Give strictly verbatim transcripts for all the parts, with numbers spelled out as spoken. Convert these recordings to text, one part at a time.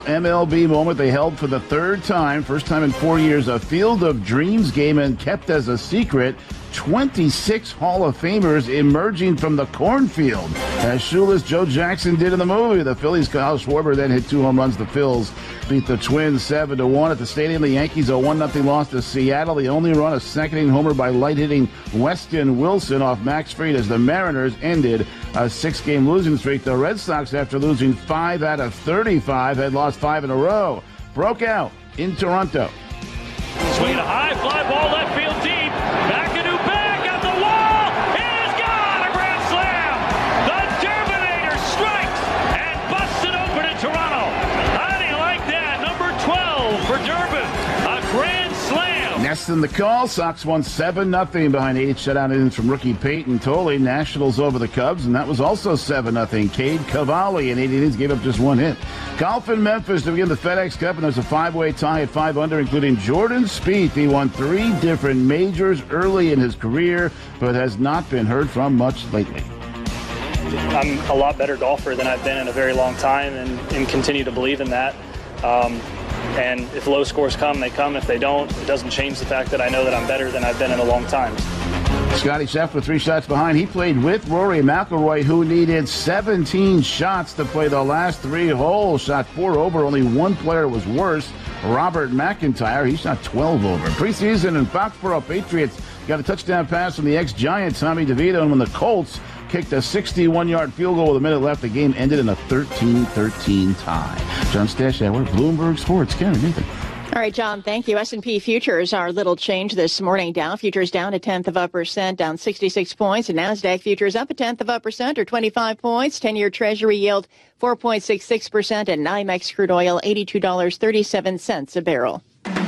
M L B moment they held for the third time, first time in four years, a Field of Dreams game and kept as a secret. twenty-six Hall of Famers emerging from the cornfield, as shoeless Joe Jackson did in the movie. The Phillies' Kyle Schwarber then hit two home runs. The Phils beat the Twins seven to one at the stadium. The Yankees a one nothing loss to Seattle. The only run, a second-inning homer by light-hitting Weston Wilson off Max Fried as the Mariners ended a six-game losing streak. The Red Sox, after losing five out of thirty-five, had lost five in a row. Broke out in Toronto. Swinging a high fly ball left field deep. Back into back at the wall. It is gone. A grand slam. The Terminator strikes and busts it open in Toronto. How do you like that? Number twelve for Durbin. A grand slam. Next in the call, Sox won seven nothing behind eight shutout innings from rookie Peyton Tolley. Nationals over the Cubs, and that was also seven nothing. Cade Cavalli in eight innings gave up just one hit. Golf in Memphis to begin the FedEx Cup, and there's a five-way tie at five under, including Jordan Spieth. He won three different majors early in his career, but has not been heard from much lately. I'm a lot better golfer than I've been in a very long time, and, and continue to believe in that. Um, and if low scores come, they come. If they don't, it doesn't change the fact that I know that I'm better than I've been in a long time. Scottie Scheffler three shots behind. He played with Rory McIlroy, who needed seventeen shots to play the last three holes. Shot four over. Only one player was worse. Robert McIntyre. He shot twelve over. Preseason in Foxborough, Patriots got a touchdown pass from the ex-Giant Tommy DeVito, and when the Colts kicked a sixty-one-yard field goal with a minute left, the game ended in a thirteen thirteen tie. John Stashauer, Bloomberg Sports. Karen, Nathan. All right, John, thank you. S and P futures are a little change this morning. Dow futures down a tenth of a percent, down sixty-six points. And NASDAQ futures up a tenth of a percent, or twenty-five points. ten-year Treasury yield four point six six percent. And NYMEX crude oil eighty-two dollars and thirty-seven cents a barrel.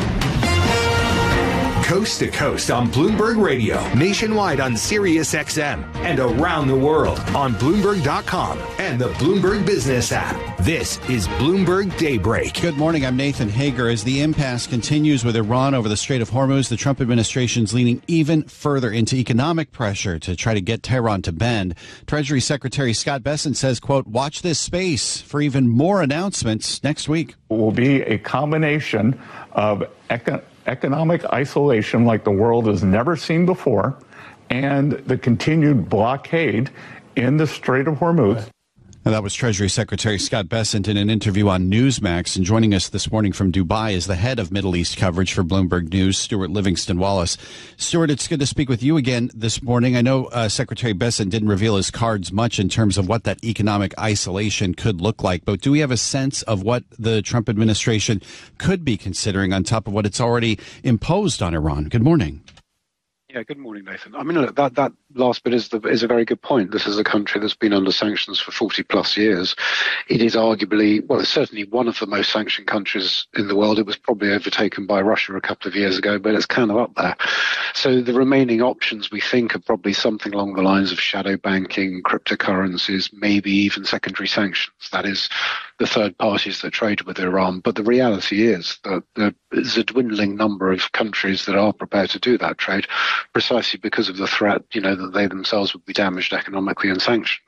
Coast to coast on Bloomberg Radio, nationwide on Sirius X M, and around the world on Bloomberg dot com and the Bloomberg Business app. This is Bloomberg Daybreak. Good morning. I'm Nathan Hager. As the impasse continues with Iran over the Strait of Hormuz, the Trump administration's leaning even further into economic pressure to try to get Tehran to bend. Treasury Secretary Scott Bessent says, quote, watch this space for even more announcements next week. It will be a combination of economic economic isolation like the world has never seen before, and the continued blockade in the Strait of Hormuz. Now, that was Treasury Secretary Scott Bessent in an interview on Newsmax. And joining us this morning from Dubai is the head of Middle East coverage for Bloomberg News, Stuart Livingston Wallace. Stuart, it's good to speak with you again this morning. I know uh, Secretary Bessent didn't reveal his cards much in terms of what that economic isolation could look like, but do we have a sense of what the Trump administration could be considering on top of what it's already imposed on Iran? Good morning. Yeah, good morning, Nathan. I mean, look, that, that last bit is the, is a very good point. This is a country that's been under sanctions for forty plus years. It is arguably, well, it's certainly one of the most sanctioned countries in the world. It was probably overtaken by Russia a couple of years ago, but it's kind of up there. So the remaining options, we think, are probably something along the lines of shadow banking, cryptocurrencies, maybe even secondary sanctions. That is, the third parties that trade with Iran. But the reality is that there is a dwindling number of countries that are prepared to do that trade, precisely because of the threat, you know, that they themselves would be damaged economically and sanctioned.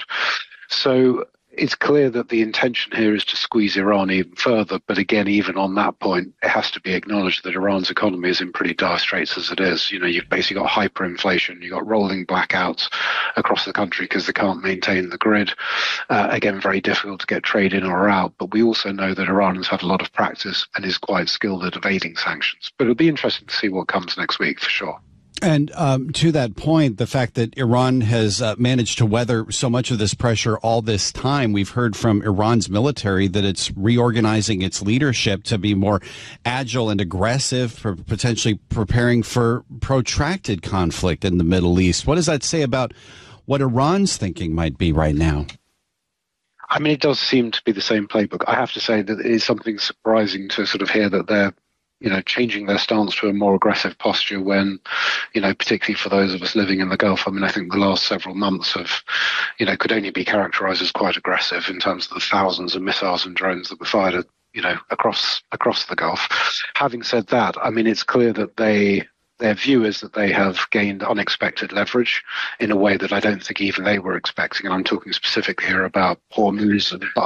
So it's clear that the intention here is to squeeze Iran even further. But again, even on that point, it has to be acknowledged that Iran's economy is in pretty dire straits as it is. You know, you've basically got hyperinflation, you've got rolling blackouts across the country because they can't maintain the grid. Uh, again, very difficult to get trade in or out. But we also know that Iran has had a lot of practice and is quite skilled at evading sanctions. But it'll be interesting to see what comes next week for sure. And um, to that point, the fact that Iran has uh, managed to weather so much of this pressure all this time, we've heard from Iran's military that it's reorganizing its leadership to be more agile and aggressive, for potentially preparing for protracted conflict in the Middle East. What does that say about what Iran's thinking might be right now? I mean, it does seem to be the same playbook. I have to say that it is something surprising to sort of hear that they're you know, changing their stance to a more aggressive posture when, you know, particularly for those of us living in the Gulf. I mean, I think the last several months have, you know, could only be characterized as quite aggressive in terms of the thousands of missiles and drones that were fired, you know, across across the Gulf. Having said that, I mean, it's clear that they their view is that they have gained unexpected leverage in a way that I don't think even they were expecting. And I'm talking specifically here about Hormuz and by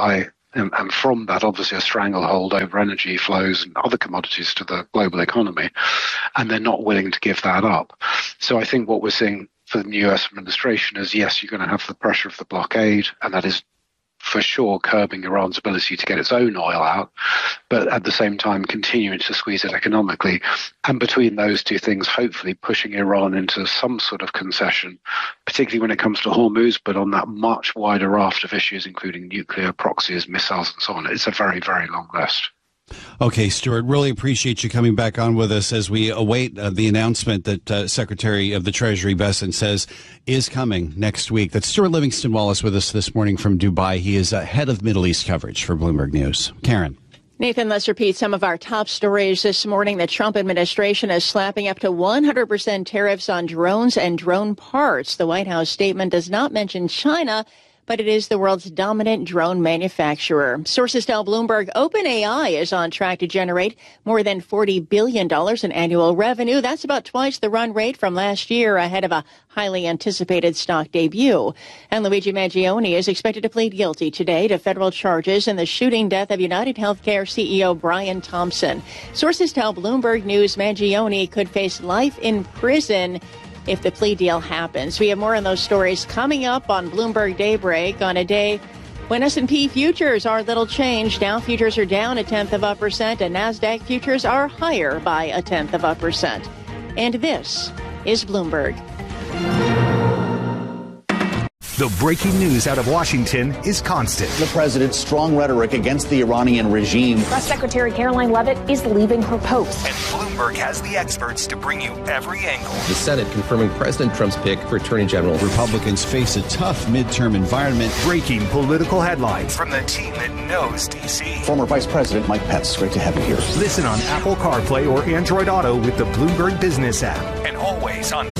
And, and from that, obviously, a stranglehold over energy flows and other commodities to the global economy. And they're not willing to give that up. So I think what we're seeing for the new U S administration is, yes, you're going to have the pressure of the blockade, and that is for sure curbing Iran's ability to get its own oil out, but at the same time continuing to squeeze it economically. And between those two things, hopefully pushing Iran into some sort of concession, particularly when it comes to Hormuz, but on that much wider raft of issues, including nuclear, proxies, missiles, and so on. It's a very, very long list. Okay, Stuart, really appreciate you coming back on with us as we await uh, the announcement that uh, Secretary of the Treasury Bessent says is coming next week. That's Stuart Livingston Wallace with us this morning from Dubai. He is uh, head of Middle East coverage for Bloomberg News. Karen. Nathan, let's repeat some of our top stories this morning. The Trump administration is slapping up to one hundred percent tariffs on drones and drone parts. The White House statement does not mention China, but it is the world's dominant drone manufacturer. Sources tell Bloomberg OpenAI is on track to generate more than forty billion dollars in annual revenue. That's about twice the run rate from last year, ahead of a highly anticipated stock debut. And Luigi Mangione is expected to plead guilty today to federal charges in the shooting death of United Healthcare C E O Brian Thompson. Sources tell Bloomberg News Mangione could face life in prison if the plea deal happens. We have more on those stories coming up on Bloomberg Daybreak on a day when S and P futures are little changed. Dow futures are down a tenth of a percent and NASDAQ futures are higher by a tenth of a percent. And this is Bloomberg. The breaking news out of Washington is constant. The president's strong rhetoric against the Iranian regime. Press Secretary Caroline Leavitt is leaving her post. And Bloomberg has the experts to bring you every angle. The Senate confirming President Trump's pick for Attorney General. Republicans face a tough midterm environment. Breaking political headlines from the team that knows D C. Former Vice President Mike Pence, great to have you here. Listen on Apple CarPlay or Android Auto with the Bloomberg Business app. And always on